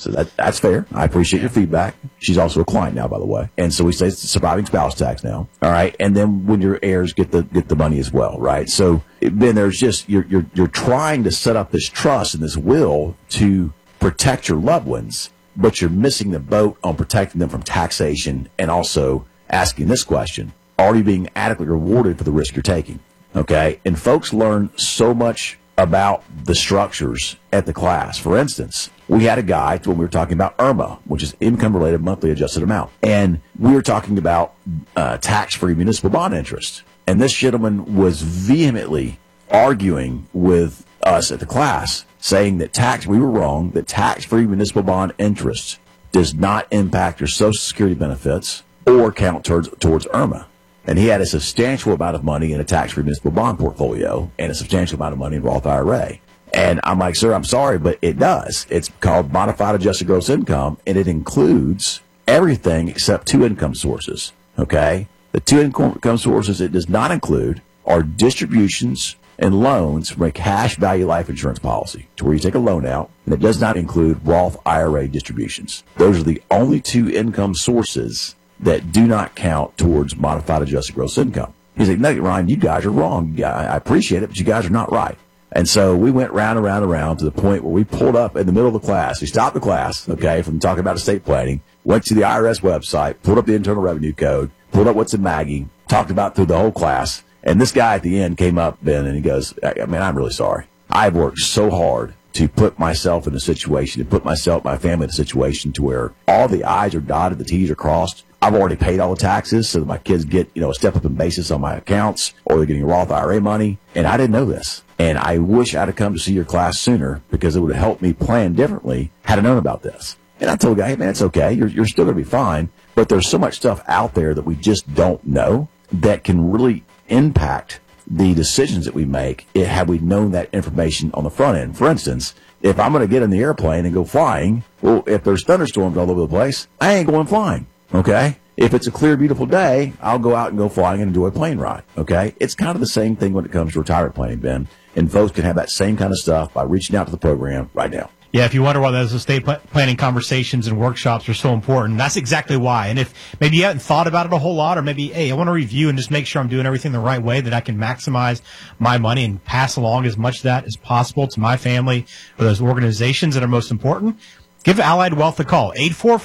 So that's fair. I appreciate your feedback. She's also a client now, by the way. And so we say it's surviving spouse tax now. All right. And then when your heirs get the money as well, right? So then there's just, you're trying to set up this trust and this will to protect your loved ones, but you're missing the boat on protecting them from taxation and also asking this question: are you being adequately rewarded for the risk you're taking? Okay. And folks learn so much about the structures at the class. For instance, we had a guy when we were talking about IRMA, which is income related monthly adjusted amount. And we were talking about tax-free municipal bond interest. And this gentleman was vehemently arguing with us at the class, saying that we were wrong, that tax-free municipal bond interest does not impact your Social Security benefits or count towards IRMA. And he had a substantial amount of money in a tax-free municipal bond portfolio and a substantial amount of money in Roth IRA. And I'm like, sir, I'm sorry, but it does. It's called modified adjusted gross income, and it includes everything except two income sources. Okay? The two income sources it does not include are distributions and loans from a cash value life insurance policy, to where you take a loan out, and it does not include Roth IRA distributions. Those are the only two income sources that do not count towards modified adjusted gross income. He's like, no, Ryan, you guys are wrong. I appreciate it, but you guys are not right. And so we went round and round and round to the point where we pulled up in the middle of the class. We stopped the class, okay, from talking about estate planning, went to the IRS website, pulled up the Internal Revenue Code, pulled up what's in Maggie, talked about through the whole class. And this guy at the end came up, Ben, and he goes, man, I'm really sorry. I've worked so hard to put myself in a situation, to put myself, my family in a situation to where all the I's are dotted, the T's are crossed. I've already paid all the taxes so that my kids get, a step up in basis on my accounts, or they're getting Roth IRA money. And I didn't know this. And I wish I'd have come to see your class sooner, because it would have helped me plan differently had I known about this. And I told the guy, hey man, it's okay. You're still going to be fine. But there's so much stuff out there that we just don't know that can really impact the decisions that we make had we known that information on the front end. For instance, if I'm going to get in the airplane and go flying, well, if there's thunderstorms all over the place, I ain't going flying. Okay? If it's a clear, beautiful day, I'll go out and go flying and enjoy a plane ride. Okay? It's kind of the same thing when it comes to retirement planning, Ben. And folks can have that same kind of stuff by reaching out to the program right now. Yeah, if you wonder why those estate planning conversations and workshops are so important, that's exactly why. And if maybe you haven't thought about it a whole lot, or maybe, hey, I want to review and just make sure I'm doing everything the right way, that I can maximize my money and pass along as much of that as possible to my family or those organizations that are most important, give Allied Wealth a call,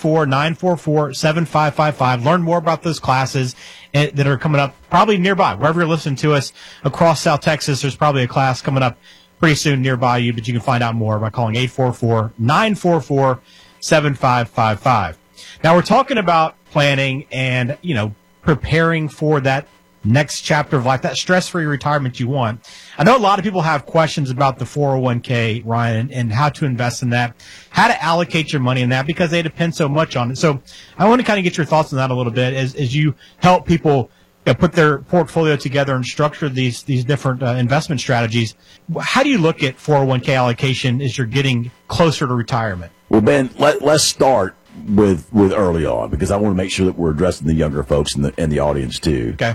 844-944-7555. Learn more about those classes that are coming up probably nearby. Wherever you're listening to us across South Texas, there's probably a class coming up pretty soon nearby you, but you can find out more by calling 844-944-7555. Now, we're talking about planning and, preparing for that next chapter of life, that stress-free retirement you want. I know a lot of people have questions about the 401k, Ryan, and how to invest in that, how to allocate your money in that, because they depend so much on it. So I want to kind of get your thoughts on that a little bit as you help people put their portfolio together and structure these different investment strategies. How do you look at 401k allocation as you're getting closer to retirement? Well, Ben, let's start with early on, because I want to make sure that we're addressing the younger folks in the audience too. Okay.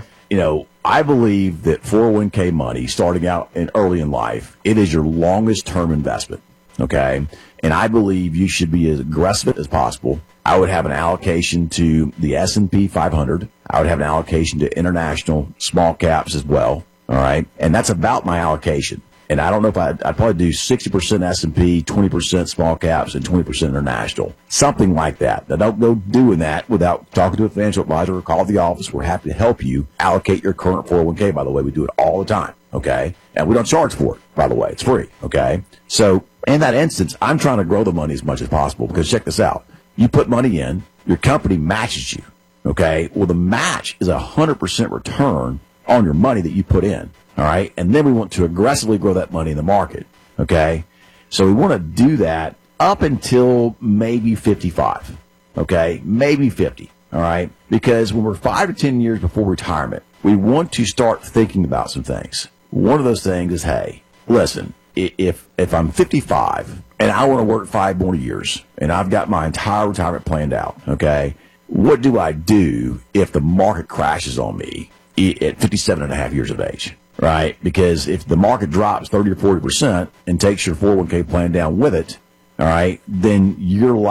I believe that 401k money, starting out early in life, it is your longest term investment. Okay. And I believe you should be as aggressive as possible. I would have an allocation to the S&P 500. I would have an allocation to international small caps as well. All right. And that's about my allocation. And I don't know if I'd probably do 60% S&P, 20% small caps, and 20% international. Something like that. Now, don't go doing that without talking to a financial advisor or call the office. We're happy to help you allocate your current 401k, by the way. We do it all the time. Okay. And we don't charge for it, by the way. It's free. Okay. So in that instance, I'm trying to grow the money as much as possible, because check this out. You put money in, your company matches you. Okay. Well, the match is 100% return on your money that you put in. All right. And then we want to aggressively grow that money in the market. Okay. So we want to do that up until maybe 55. Okay. Maybe 50. All right. Because when we're 5 to 10 years before retirement, we want to start thinking about some things. One of those things is, hey, listen, if I'm 55 and I want to work 5 more years and I've got my entire retirement planned out, okay, what do I do if the market crashes on me at 57 and a half years of age, right? Because if the market drops 30 or 40% and takes your 401k plan down with it, all right, then you're